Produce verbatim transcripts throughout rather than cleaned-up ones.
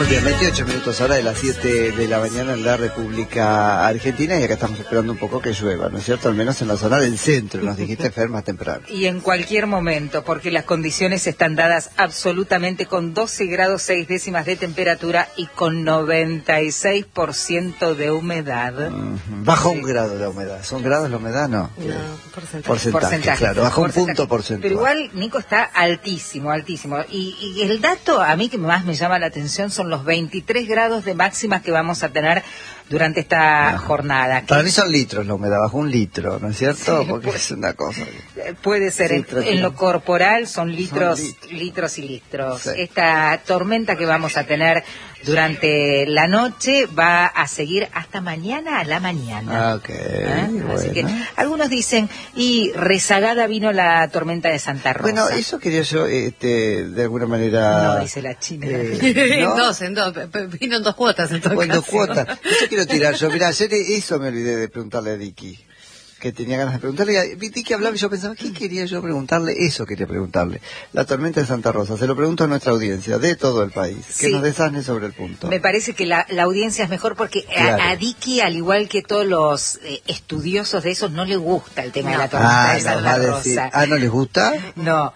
Muy bien, veintiocho minutos ahora de las siete de la mañana en la República Argentina, y acá estamos esperando un poco que llueva, ¿no es cierto? Al menos en la zona del centro, nos dijiste, Fer, más temprano. Y en cualquier momento, porque las condiciones están dadas absolutamente con doce grados seis décimas de temperatura y con noventa y seis por ciento de humedad. Uh-huh. Bajo sí. un grado de humedad. ¿Son grados la humedad? No. No, porcentaje. Porcentaje, porcentaje claro, bajo porcentaje. un punto porcentual. Pero igual, Nico, está altísimo, altísimo. Y, y el dato a mí que más me llama la atención son los veintitrés grados de máximas que vamos a tener durante esta Ajá. jornada. Que Para mí son litros la humedad, bajo un litro, ¿no es cierto? Sí, Porque puede, es una cosa. Puede ser, sí, en, en lo corporal son litros, son litros. litros y litros. Sí. Esta tormenta que vamos a tener durante la noche va a seguir hasta mañana a la mañana. Ah, ok. ¿Eh? Bueno. Así que algunos dicen, y rezagada vino la tormenta de Santa Rosa. Bueno, eso quería yo, este, de alguna manera... No, dice la China. Eh, en ¿no? dos, en dos, vino en dos cuotas en todo Bueno, caso. cuotas. Eso quiero tirar yo. Mira, ayer eso me olvidé de preguntarle a Dicky, que tenía ganas de preguntarle. Y Dicky hablaba y yo pensaba, ¿qué quería yo preguntarle? Eso quería preguntarle. La tormenta de Santa Rosa. Se lo pregunto a nuestra audiencia de todo el país. Que Sí. nos desasne sobre el punto. Me parece que la, la audiencia es mejor porque Claro. a, a Dicky, al igual que todos los eh, estudiosos de esos, no le gusta el tema No. de la tormenta Ah, de nos Santa va a decir. Rosa. Ah, ¿no les gusta? No,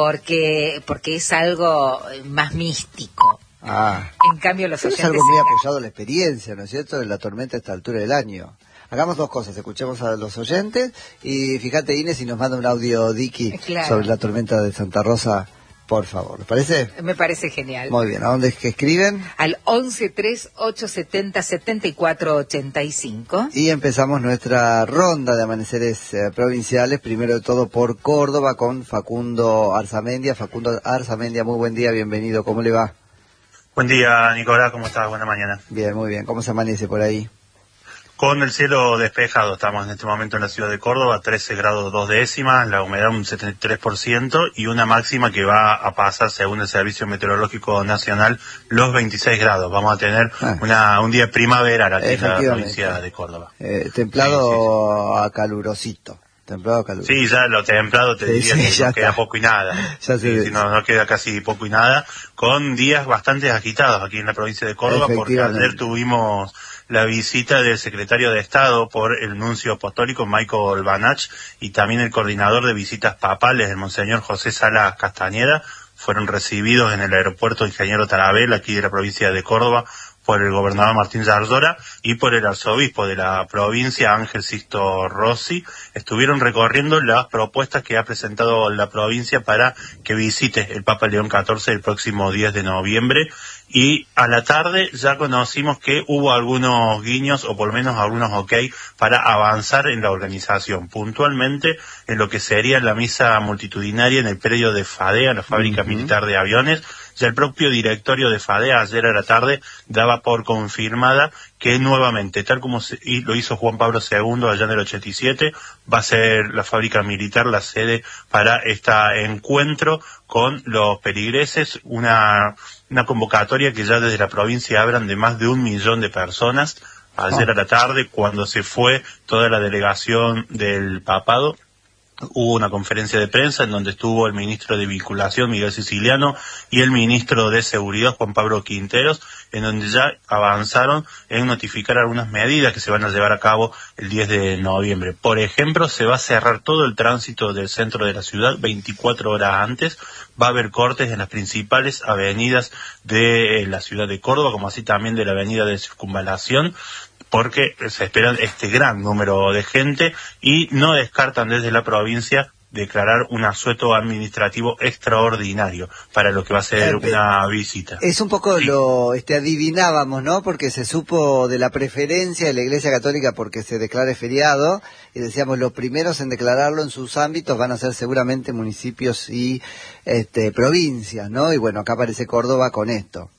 porque porque es algo más místico. Ah. En cambio, los Pero es oyentes... algo muy se- apoyado a la experiencia, ¿no es cierto?, de la tormenta a esta altura del año. Hagamos dos cosas, escuchemos a los oyentes y fíjate, Inés, si nos manda un audio, Dicky, Claro. sobre la tormenta de Santa Rosa, por favor. ¿Les parece? Me parece genial. Muy bien, ¿a dónde es que escriben? Al once tres ocho setenta setenta y cuatro ochenta y cinco. Y empezamos nuestra ronda de amaneceres eh, provinciales, primero de todo por Córdoba, con Facundo Arzamendia. Facundo Arzamendia, muy buen día, bienvenido, ¿cómo le va? Buen día, Nicolás, ¿cómo estás? Buena mañana. Bien, muy bien, ¿cómo se amanece por ahí? Con el cielo despejado, estamos en este momento en la ciudad de Córdoba, trece grados dos décimas, la humedad un setenta y tres por ciento y una máxima que va a pasar, según el Servicio Meteorológico Nacional, los veintiséis grados. Vamos a tener Ah. una, un día primaveral aquí en la Efectivamente. provincia de Córdoba. Eh, templado Sí, sí, a calurosito. Templado a calurosito. Sí, ya lo templado te Sí, diría sí, que ya no queda está. poco y nada. Ya Sí, se- sí, no, no queda casi poco y nada, con días bastante agitados aquí en la provincia de Córdoba, porque Efectivamente. ayer tuvimos la visita del secretario de Estado por el nuncio apostólico Michael Banach y también el coordinador de visitas papales, el monseñor José Salas Castañeda. Fueron recibidos en el aeropuerto Ingeniero Tarabel, aquí de la provincia de Córdoba, por el gobernador Martín Zarzora y por el arzobispo de la provincia, Ángel Sisto Rossi. Estuvieron recorriendo las propuestas que ha presentado la provincia para que visite el Papa León catorce el próximo diez de noviembre. Y a la tarde ya conocimos que hubo algunos guiños, o por lo menos algunos ok, para avanzar en la organización. Puntualmente en lo que sería la misa multitudinaria en el predio de FADEA, la fábrica Uh-huh. militar de aviones. Ya el propio directorio de FADEA ayer a la tarde daba por confirmada que nuevamente, tal como se, y lo hizo Juan Pablo segundo allá en el ochenta y siete, va a ser la fábrica militar la sede para este encuentro con los peligreses, una, una convocatoria que ya desde la provincia hablan de más de un millón de personas. Ayer Oh. a la tarde, cuando se fue toda la delegación del papado, hubo una conferencia de prensa en donde estuvo el ministro de Vinculación, Miguel Siciliano, y el ministro de Seguridad, Juan Pablo Quinteros, en donde ya avanzaron en notificar algunas medidas que se van a llevar a cabo el diez de noviembre. Por ejemplo, se va a cerrar todo el tránsito del centro de la ciudad veinticuatro horas antes. Va a haber cortes en las principales avenidas de la ciudad de Córdoba, como así también de la avenida de Circunvalación, porque se esperan este gran número de gente y no descartan desde la provincia declarar un asueto administrativo extraordinario para lo que va a ser Eh, una visita. Es un poco Sí. lo este adivinábamos, ¿no? Porque se supo de la preferencia de la Iglesia Católica porque se declare feriado y decíamos los primeros en declararlo en sus ámbitos van a ser seguramente municipios y este provincias, ¿no? Y bueno, acá aparece Córdoba con esto.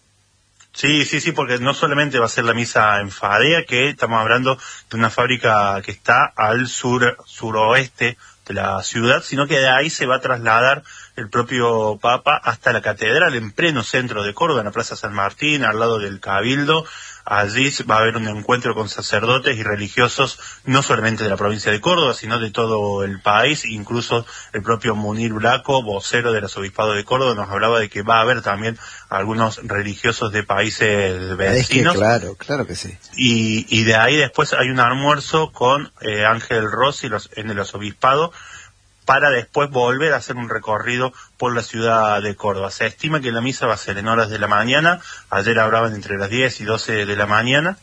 Sí, sí, sí, porque no solamente va a ser la misa en FADEA, que estamos hablando de una fábrica que está al sur suroeste de la ciudad, sino que de ahí se va a trasladar el propio Papa hasta la catedral en pleno centro de Córdoba, en la Plaza San Martín, al lado del Cabildo. Allí va a haber un encuentro con sacerdotes y religiosos, no solamente de la provincia de Córdoba, sino de todo el país. Incluso el propio Munir Blanco, vocero del arzobispado de Córdoba, nos hablaba de que va a haber también algunos religiosos de países vecinos. Es que claro, claro que sí. Y, y de ahí después hay un almuerzo con eh, Ángel Rossi los, en el arzobispado, para después volver a hacer un recorrido por la ciudad de Córdoba. Se estima que la misa va a ser en horas de la mañana, ayer hablaban entre las diez y doce de la mañana,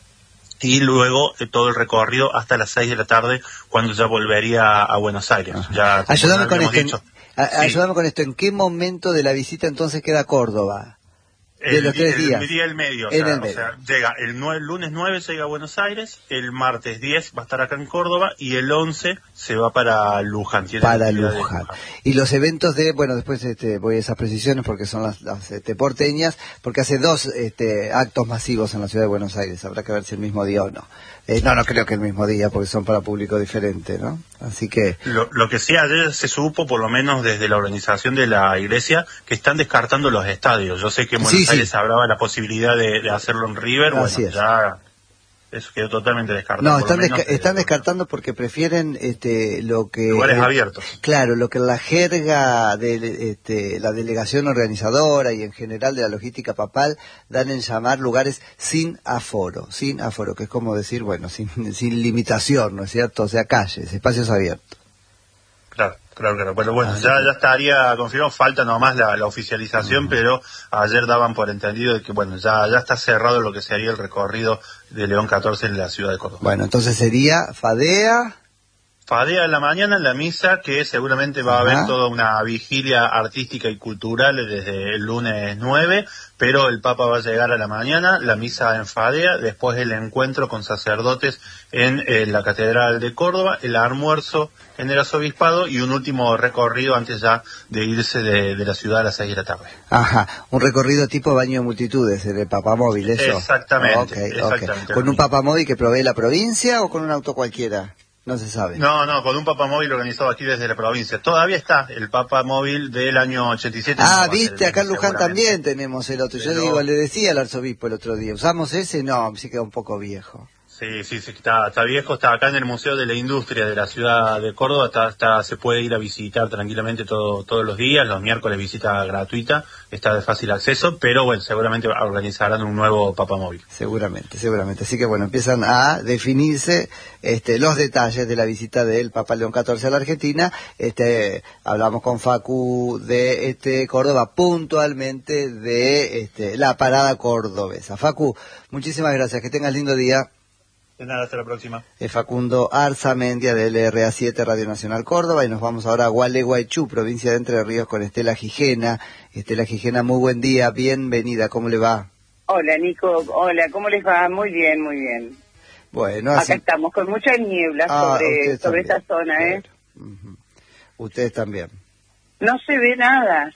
y luego eh, todo el recorrido hasta las seis de la tarde, cuando ya volvería a Buenos Aires. Ya, ayúdame con esto, dicho, a, sí. ayúdame con esto, ¿en qué momento de la visita entonces queda Córdoba? De el, los tres el, días. El día del medio, o en sea, el medio. O sea, llega el, nueve, el lunes nueve llega a Buenos Aires, el martes diez va a estar acá en Córdoba y el once se va para Luján. Tiene Para Luján. Luján. Y los eventos de, bueno, después este, voy a esas precisiones porque son las, las este, porteñas, porque hace dos este, actos masivos en la ciudad de Buenos Aires, habrá que ver si el mismo día o no. Eh, no, no creo que el mismo día, porque son para público diferente, ¿no? Así que... Lo, lo que sí ayer se supo, por lo menos desde la organización de la iglesia, que están descartando los estadios. Yo sé que en Buenos sí, Aires sí. hablaba la posibilidad de, de hacerlo en River, Así bueno, es. ya eso quedó totalmente descartado. No, están, menos, desca eh, están descartando porque prefieren este, lo que... lugares eh, abiertos. Claro, lo que la jerga de este, la delegación organizadora y en general de la logística papal dan en llamar lugares sin aforo, sin aforo, que es como decir, bueno, sin, sin limitación, ¿no es cierto? O sea, calles, espacios abiertos. Claro, claro, claro. Pero bueno, Ah, ya, sí. ya estaría confirmado, falta nomás la, la oficialización, uh-huh. Pero ayer daban por entendido de que, bueno, ya, ya está cerrado lo que sería el recorrido de León catorce en la ciudad de Córdoba. Bueno, entonces sería Fadea... Fadea en la mañana, en la misa, que seguramente va a Ajá. haber toda una vigilia artística y cultural desde el lunes nueve, pero el Papa va a llegar a la mañana, la misa en Fadea, después el encuentro con sacerdotes en eh, la Catedral de Córdoba, el almuerzo en el arzobispado y un último recorrido antes ya de irse de, de la ciudad a las seis de la tarde. Ajá, un recorrido tipo baño de multitudes, en el papamóvil, ¿eso? Exactamente, okay, exactamente. Okay. ¿Con un papamóvil que provee la provincia o con un auto cualquiera? No se sabe. No, no, con un papamóvil organizado aquí desde la provincia. Todavía está el papamóvil del año ochenta y siete. Ah, no viste, acá en Luján seguramente. también tenemos el otro. Yo Pero... digo, le decía al arzobispo el otro día, ¿usamos ese? No, sí queda un poco viejo. Sí, sí, sí, está, está viejo, está acá en el Museo de la Industria de la ciudad de Córdoba, está, está, se puede ir a visitar tranquilamente todo, todos los días, los miércoles visita gratuita, está de fácil acceso, pero bueno, seguramente organizarán un nuevo papamóvil. Seguramente, seguramente. Así que bueno, empiezan a definirse este, los detalles de la visita del Papa León catorce a la Argentina. Este, hablamos con Facu de este Córdoba, puntualmente de este, la parada cordobesa. Facu, muchísimas gracias, que tengas lindo día. De nada, hasta la próxima. Es Facundo Arzamendia de L R A siete Radio Nacional Córdoba y nos vamos ahora a Gualeguaychú, provincia de Entre Ríos, con Estela Gijena. Estela Gijena, muy buen día, bienvenida, ¿cómo le va? Hola Nico, hola, ¿cómo les va? Muy bien, muy bien. Bueno, así... Acá estamos con mucha niebla ah, sobre, sobre esa zona, ¿eh? Claro. Uh-huh. Ustedes también. No se ve nada.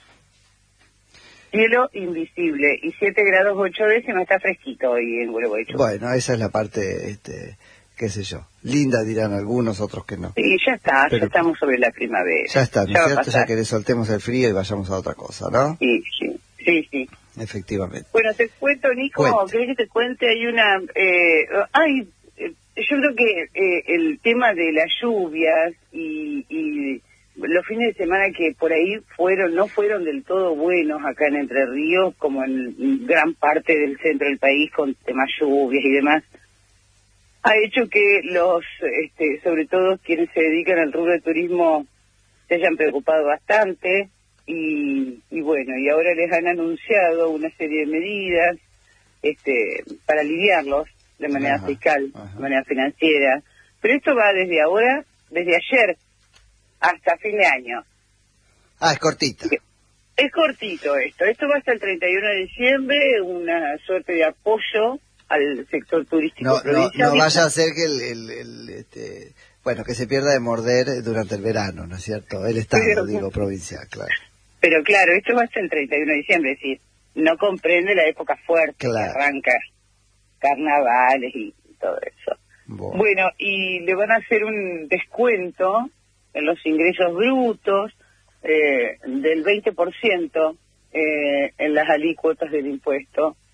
Cielo invisible y siete grados ocho décimas, está fresquito hoy en Gualeguaychú. Bueno, esa es la parte, este, qué sé yo, linda dirán algunos, otros que no. Sí, ya está, Pero, ya estamos sobre la primavera. Ya está, ¿no ya es cierto? Ya que le soltemos el frío y vayamos a otra cosa, ¿no? Sí, sí, sí, sí. Efectivamente. Bueno, te cuento, Nico, Cuente. ¿querés que te cuente? Hay una... Eh, hay, eh, yo creo que eh, el tema de las lluvias y... y los fines de semana que por ahí fueron, no fueron del todo buenos acá en Entre Ríos, como en gran parte del centro del país con temas lluvias y demás, ha hecho que los, este, sobre todo quienes se dedican al rubro de turismo, se hayan preocupado bastante y, y bueno, y ahora les han anunciado una serie de medidas este, para aliviarlos de manera Ajá, fiscal, ajá. de manera financiera, pero esto va desde ahora, desde ayer, hasta fin de año. Ah, es cortita. Es cortito esto. Esto va hasta el treinta y uno de diciembre, una suerte de apoyo al sector turístico No, no, provincial. no vaya a ser que el, el, el, este, bueno, que se pierda de morder durante el verano, ¿no es cierto? El Estado, Pero- digo, provincial, claro. Pero claro, esto va hasta el treinta y uno de diciembre, es decir, no comprende la época fuerte Claro. que arranca carnavales y todo eso. Bueno. Bueno, y le van a hacer un descuento en los ingresos brutos eh, del veinte por ciento eh, en las alícuotas del impuesto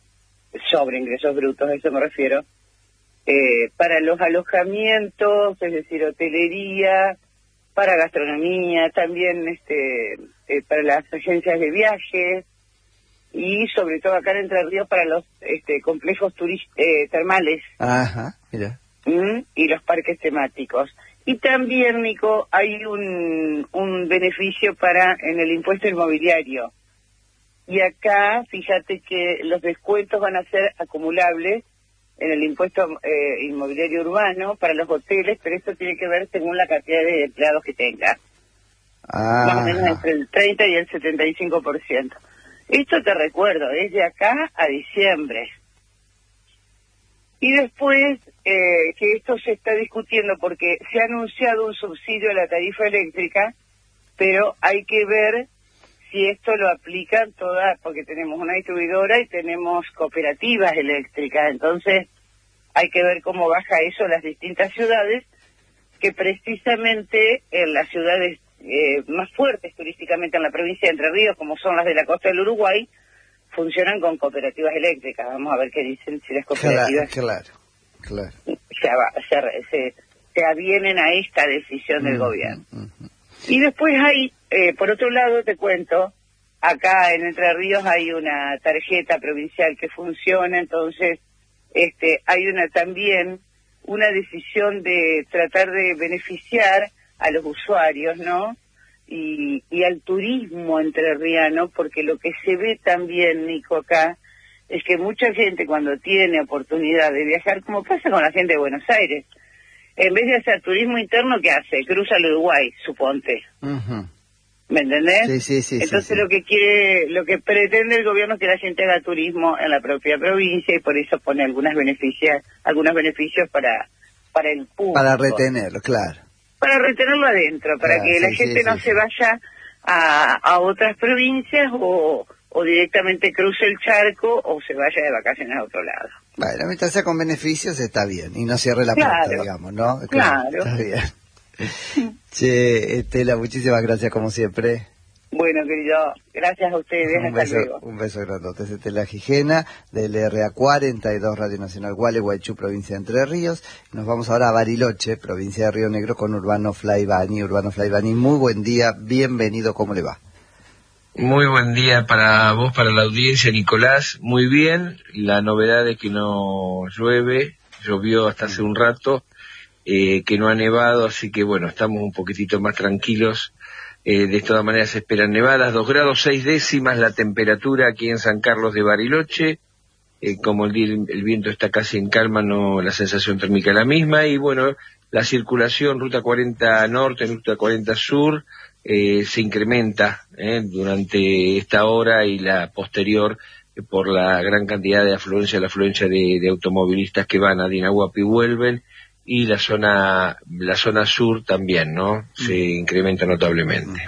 sobre ingresos brutos, a eso me refiero, eh, para los alojamientos, es decir, hotelería, para gastronomía, también este eh, para las agencias de viajes y sobre todo acá en Entre Ríos para los este, complejos turis- eh, termales. Ajá, mira. ¿Mm? Y los parques temáticos. Y también, Nico, hay un, un beneficio para en el impuesto inmobiliario. Y acá, fíjate que los descuentos van a ser acumulables en el impuesto eh, inmobiliario urbano para los hoteles, pero esto tiene que ver según la cantidad de empleados que tenga. Ah. Más o menos entre el treinta y el setenta y cinco por ciento. Esto te recuerdo, es de acá a diciembre. Y después, eh, que esto se está discutiendo porque se ha anunciado un subsidio a la tarifa eléctrica, pero hay que ver si esto lo aplican todas, porque tenemos una distribuidora y tenemos cooperativas eléctricas, entonces hay que ver cómo baja eso en las distintas ciudades, que precisamente en las ciudades eh, más fuertes turísticamente en la provincia de Entre Ríos, como son las de la costa del Uruguay, funcionan con cooperativas eléctricas. Vamos a ver qué dicen si las cooperativas Claro, claro, claro. Se, ava- se, se, se avienen a esta decisión del Mm, gobierno. mm, mm. Y después hay, eh, por otro lado, te cuento, acá en Entre Ríos hay una tarjeta provincial que funciona, entonces este hay una también una decisión de tratar de beneficiar a los usuarios, ¿no? Y, y al turismo entrerriano, porque lo que se ve también, Nico, acá, es que mucha gente cuando tiene oportunidad de viajar, como pasa con la gente de Buenos Aires, en vez de hacer turismo interno, ¿qué hace? Cruza el Uruguay, suponte. Ujú. ¿Me entendés? Sí, sí, sí. Entonces sí, sí. lo que quiere, lo que pretende el gobierno es que la gente haga turismo en la propia provincia y por eso pone algunas beneficios, algunos beneficios para, para el público. Para retenerlo, claro. Para retenerlo adentro, para Claro, que la sí, gente sí, no sí, se sí. vaya a, a otras provincias o, o directamente cruce el charco o se vaya de vacaciones a otro lado. Bueno, mientras sea con beneficios está bien y no cierre la Claro, puerta, digamos, ¿no? claro. Está bien. Che, Estela, muchísimas gracias como siempre. Bueno, querido, gracias a ustedes, Un hasta beso, luego. un beso grandote. Es Estela Gijena, del R A cuarenta y dos Radio Nacional Gualeguaychú, provincia de Entre Ríos. Nos vamos ahora a Bariloche, provincia de Río Negro, con Urbano Flaivani. Urbano Flaivani, muy buen día, bienvenido, ¿cómo le va? Muy buen día para vos, para la audiencia, Nicolás. Muy bien, la novedad es que no llueve, llovió hasta hace un rato, eh, que no ha nevado, así que bueno, estamos un poquitito más tranquilos. Eh, de todas maneras se esperan nevadas, dos grados seis décimas la temperatura aquí en San Carlos de Bariloche. Eh, como el, día- el viento está casi en calma, no la sensación térmica es la misma, y bueno, la circulación, ruta cuarenta norte, ruta cuarenta sur, eh, se incrementa eh, durante esta hora y la posterior eh, por la gran cantidad de afluencia, la afluencia de, de automovilistas que van a Dinahuapi y vuelven, y la zona la zona sur también, ¿no? Se incrementa notablemente.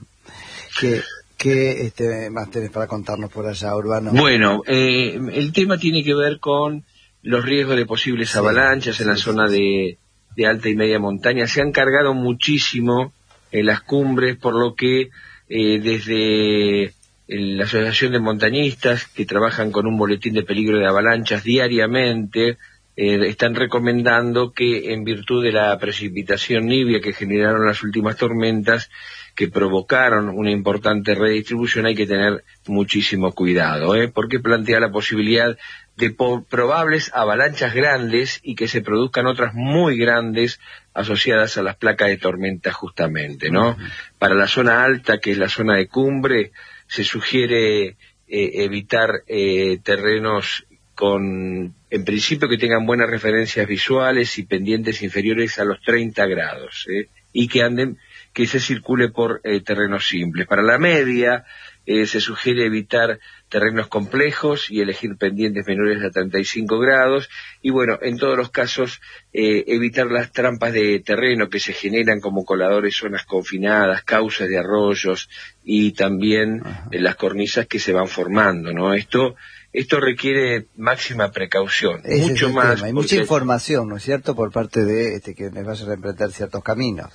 ¿Qué, qué este, más tenés para contarnos por allá, Urbano? Bueno, eh, el tema tiene que ver con los riesgos de posibles Sí, avalanchas en sí, la sí, zona sí. de, de alta y media montaña. Se han cargado muchísimo en las cumbres, por lo que eh, desde eh, la Asociación de Montañistas, que trabajan con un boletín de peligro de avalanchas diariamente, eh, están recomendando que, en virtud de la precipitación nibia que generaron las últimas tormentas, que provocaron una importante redistribución, hay que tener muchísimo cuidado, ¿eh? porque plantea la posibilidad de po- probables avalanchas grandes y que se produzcan otras muy grandes asociadas a las placas de tormenta justamente, ¿no? Uh-huh. Para la zona alta, que es la zona de cumbre, se sugiere eh, evitar eh, terrenos con, en principio, que tengan buenas referencias visuales y pendientes inferiores a los treinta grados, ¿eh? y que anden que se circule por eh, terrenos simples. Para la media eh, se sugiere evitar terrenos complejos y elegir pendientes menores a treinta y cinco grados, y bueno, en todos los casos eh, evitar las trampas de terreno que se generan como coladores, zonas confinadas, causas de arroyos y también eh, las cornisas que se van formando, ¿no? Esto esto requiere máxima precaución, Ese mucho es el más. tema. Hay mucha información, ¿no es cierto?, por parte de este que les vayan a emprender ciertos caminos.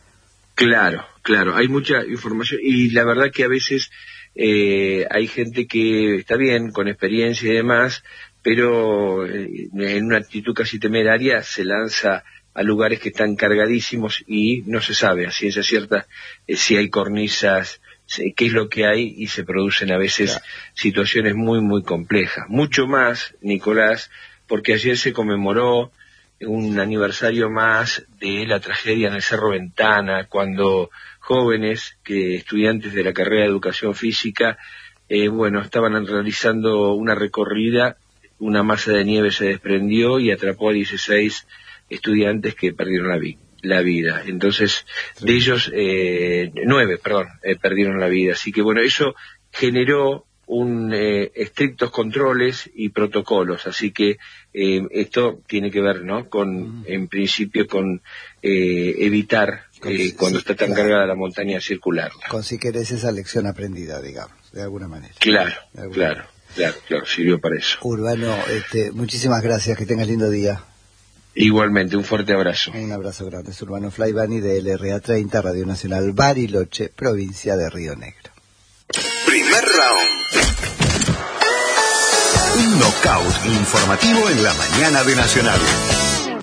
Claro, claro, hay mucha información y la verdad que a veces eh, hay gente que está bien, con experiencia y demás, pero eh, en una actitud casi temeraria se lanza a lugares que están cargadísimos y no se sabe a ciencia cierta eh, si hay cornisas, eh, qué es lo que hay, y se producen a veces claro. situaciones muy, muy complejas. Mucho más, Nicolás, porque ayer se conmemoró un aniversario más de la tragedia en el Cerro Ventana, cuando jóvenes, que estudiantes de la carrera de Educación Física, eh, bueno, estaban realizando una recorrida, una masa de nieve se desprendió y atrapó a dieciséis estudiantes que perdieron la, vi la vida. Entonces, sí. de ellos, eh, nueve, perdón, eh, perdieron la vida. Así que, bueno, eso generó un eh, estrictos controles y protocolos. Así que eh, esto tiene que ver, ¿no?, con, mm. en principio, con eh, evitar, con, eh, cuando sí, está tan claro. cargada la montaña, circularla. Con, si querés, esa lección aprendida, digamos, de alguna manera. Claro, alguna claro, manera. claro, claro, sirvió para eso. Urbano, este, muchísimas gracias, que tengas lindo día. Igualmente, un fuerte abrazo. Un abrazo grande. Es Urbano Flaivani de L R A treinta, Radio Nacional Bariloche, provincia de Río Negro. Primer round. Un knockout informativo en la mañana de Nacional.